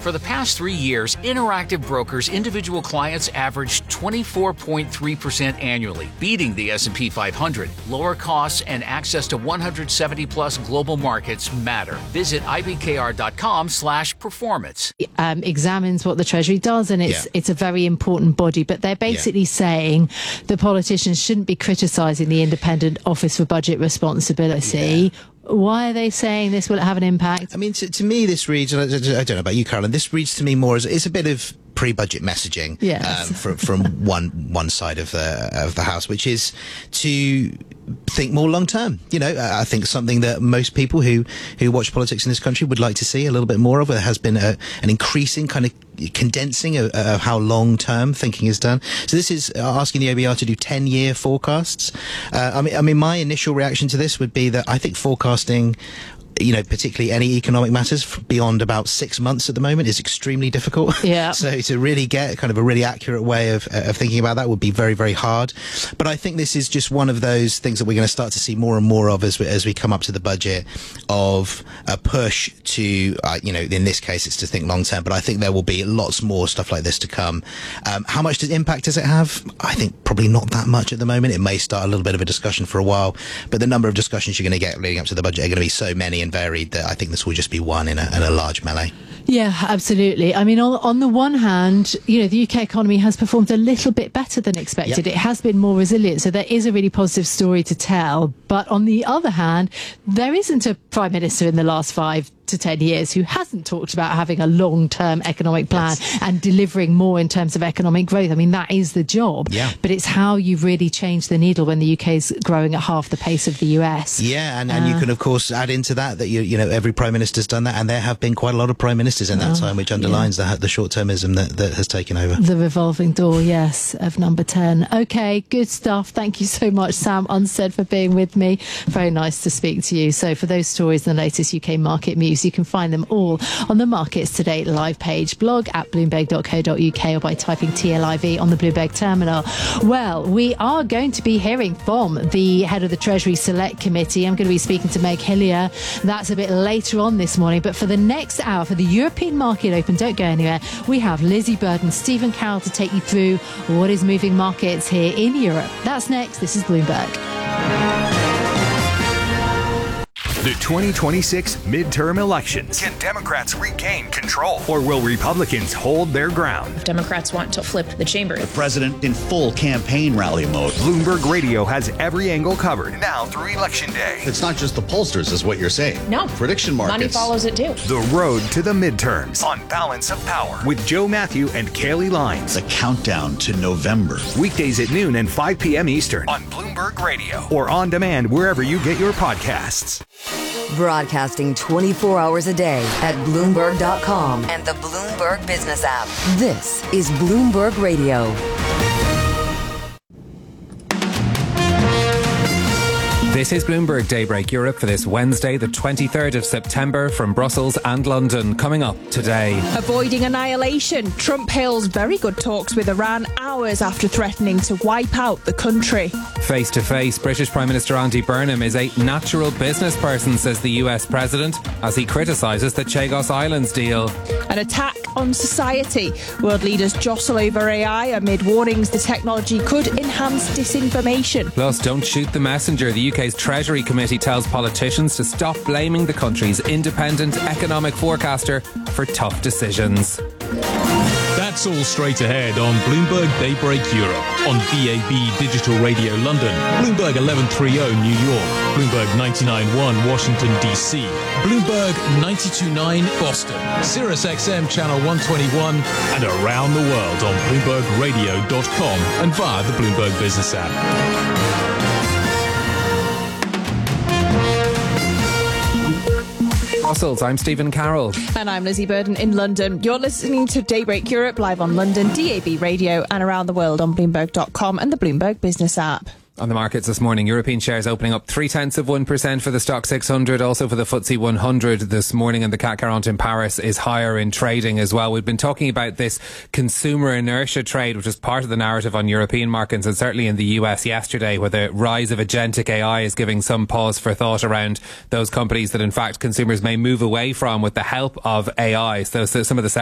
For the past 3 years, Interactive Brokers individual clients averaged 24.3% annually, beating the S&P 500. Lower costs and access to 170-plus global markets matter. Visit ibkr.com/performance. Examines what the Treasury does, and it's a very important body. But they're basically saying that politicians shouldn't be criticising the Independent Office for Budget Responsibility. Why are they saying this will have an impact? I mean, to me, this reads, I don't know about you, Caroline, this reads to me more as it's a bit of pre-budget messaging from one side of the house, which is to think more long term. You know, I think something that most people who watch politics in this country would like to see a little bit more of. There has been an increasing kind of condensing of how long term thinking is done. So this is asking the OBR to do 10-year forecasts. I mean, my initial reaction to this would be that I think forecasting, you know, particularly any economic matters beyond about 6 months at the moment is extremely difficult. Yeah. So to really get kind of a really accurate way of thinking about that would be very, very hard. But I think this is just one of those things that we're going to start to see more and more of as we come up to the budget, of a push to, you know, in this case it's to think long term, but I think there will be lots more stuff like this to come. How much impact does it have? I think probably not that much at the moment. It may start a little bit of a discussion for a while, but the number of discussions you're going to get leading up to the budget are going to be so many and varied that I think this will just be one in a large melee. Yeah, absolutely. I mean, on the one hand, you know, the UK economy has performed a little bit better than expected. It has been more resilient. So there is a really positive story to tell. But on the other hand, there isn't a prime minister in the last 5 to 10 years who hasn't talked about having a long-term economic plan and delivering more in terms of economic growth. I mean, that is the job. Yeah. But it's how you really change the needle when the UK is growing at half the pace of the US. Yeah, and you can, of course, add into that you know, every prime minister's done that, and there have been quite a lot of prime ministers in that time, which underlines the short-termism that has taken over. The revolving door, yes, of number 10. Okay, good stuff. Thank you so much, Sam Unstead, for being with me. Very nice to speak to you. So for those stories and the latest UK market news, you can find them all on the Markets Today live page, blog at bloomberg.co.uk, or by typing TLIV on the Bloomberg terminal. Well, we are going to be hearing from the head of the Treasury Select Committee. I'm going to be speaking to Meg Hillier. That's a bit later on this morning. But for the next hour, for the European Market Open, don't go anywhere, we have Lizzie Burden, Stephen Carroll to take you through what is moving markets here in Europe. That's next. This is Bloomberg. The 2026 midterm elections. Can Democrats regain control? Or will Republicans hold their ground? Democrats want to flip the chamber. The president in full campaign rally mode. Bloomberg Radio has every angle covered now through Election Day. It's not just the pollsters, is what you're saying. No. Prediction markets. Money follows it too. The road to the midterms on Balance of Power with Joe Matthew and Kaylee Lines. The countdown to November. Weekdays at noon and 5 p.m. Eastern on Bloomberg Radio or on demand wherever you get your podcasts. Broadcasting 24 hours a day at Bloomberg.com and the Bloomberg Business app. This is Bloomberg Radio. This is Bloomberg Daybreak Europe for this Wednesday, the 23rd of September, from Brussels and London. Coming up today. Avoiding annihilation. Trump hails very good talks with Iran hours after threatening to wipe out the country. Face to face, British Prime Minister Andy Burnham is a natural business person, says the US President, as he criticises the Chagos Islands deal. An attack on society. World leaders jostle over AI amid warnings the technology could enhance disinformation. Plus, don't shoot the messenger. The UK's Treasury Committee tells politicians to stop blaming the country's independent economic forecaster for tough decisions. That's all straight ahead on Bloomberg Daybreak Europe, on DAB Digital Radio London, Bloomberg 1130 New York, Bloomberg 99.1 Washington DC, Bloomberg 92.9 Boston, Sirius XM Channel 121, and around the world on BloombergRadio.com and via the Bloomberg Business app. Brussels, I'm Stephen Carroll. And I'm Lizzie Burden in London. You're listening to Daybreak Europe live on London, DAB Radio, and around the world on Bloomberg.com and the Bloomberg Business app. On the markets this morning, European shares opening up 0.3% for the Stock 600, also for the FTSE 100 this morning, and the CAC 40 in Paris is higher in trading as well. We've been talking about this consumer inertia trade, which is part of the narrative on European markets and certainly in the US yesterday, where the rise of agentic AI is giving some pause for thought around those companies that in fact consumers may move away from with the help of AI. So some of the